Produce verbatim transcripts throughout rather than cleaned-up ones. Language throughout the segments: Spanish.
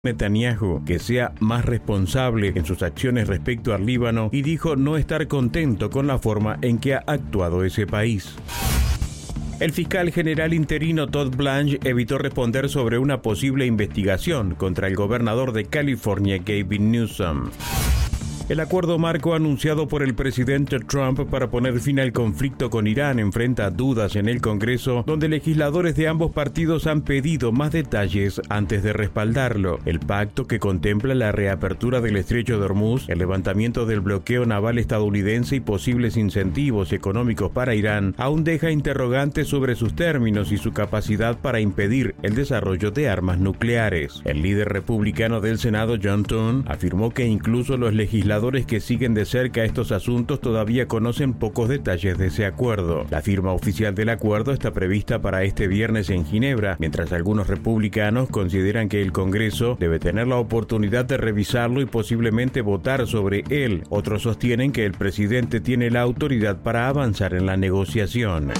Netanyahu que sea más responsable en sus acciones respecto al Líbano y dijo no estar contento con la forma en que ha actuado ese país. El fiscal general interino Todd Blanche evitó responder sobre una posible investigación contra el gobernador de California, Gavin Newsom. El acuerdo marco anunciado por el presidente Trump para poner fin al conflicto con Irán enfrenta dudas en el Congreso, donde legisladores de ambos partidos han pedido más detalles antes de respaldarlo. El pacto, que contempla la reapertura del estrecho de Hormuz, el levantamiento del bloqueo naval estadounidense y posibles incentivos económicos para Irán, aún deja interrogantes sobre sus términos y su capacidad para impedir el desarrollo de armas nucleares. El líder republicano del Senado, John Thune, afirmó que incluso los legisladores que siguen de cerca estos asuntos todavía conocen pocos detalles de ese acuerdo. La firma oficial del acuerdo está prevista para este viernes en Ginebra, mientras algunos republicanos consideran que el Congreso debe tener la oportunidad de revisarlo y posiblemente votar sobre él. Otros sostienen que el presidente tiene la autoridad para avanzar en la negociación.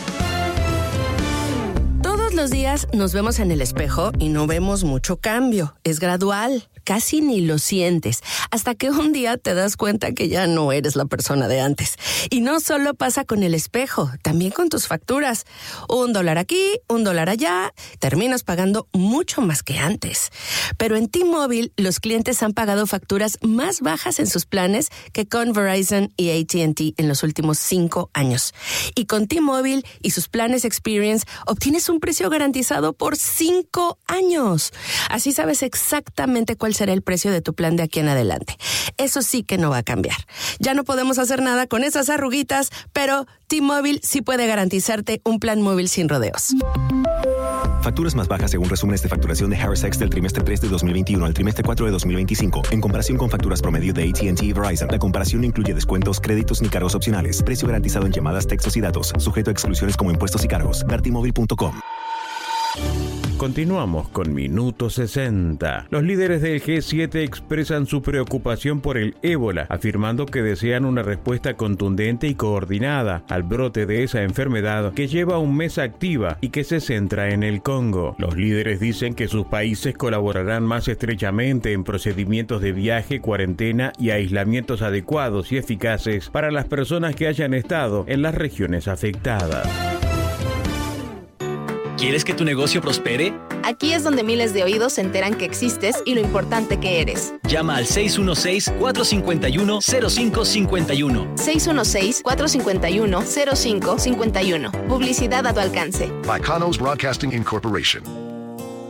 Todos los días nos vemos en el espejo y no vemos mucho cambio. Es gradual. Casi ni lo sientes, hasta que un día te das cuenta que ya no eres la persona de antes. Y no solo pasa con el espejo, también con tus facturas. Un dólar aquí, un dólar allá, terminas pagando mucho más que antes. Pero en T-Mobile, los clientes han pagado facturas más bajas en sus planes que con Verizon y A T and T en los últimos cinco años. Y con T-Mobile y sus planes Experience, obtienes un precio garantizado por cinco años. Así sabes exactamente cuál será el precio de tu plan de aquí en adelante. Eso sí que no va a cambiar. Ya no podemos hacer nada con esas arruguitas, pero T-Mobile sí puede garantizarte un plan móvil sin rodeos. Facturas más bajas según resúmenes de facturación de Harris X del trimestre tres de dos mil veintiuno al trimestre cuatro de dos mil veinticinco. En comparación con facturas promedio de A T and T y Verizon, la comparación no incluye descuentos, créditos ni cargos opcionales. Precio garantizado en llamadas, textos y datos. Sujeto a exclusiones como impuestos y cargos. ver t mobile punto com. Continuamos con Minuto sesenta. Los líderes del G siete expresan su preocupación por el ébola, afirmando que desean una respuesta contundente y coordinada al brote de esa enfermedad que lleva un mes activa y que se centra en el Congo. Los líderes dicen que sus países colaborarán más estrechamente en procedimientos de viaje, cuarentena y aislamientos adecuados y eficaces para las personas que hayan estado en las regiones afectadas. ¿Quieres que tu negocio prospere? Aquí es donde miles de oídos se enteran que existes y lo importante que eres. Llama al seis uno seis, cuatro cinco uno, cero cinco cinco uno. seis uno seis, cuatro cinco uno, cero cinco cinco uno. Publicidad a tu alcance. By Kanos Broadcasting Incorporation.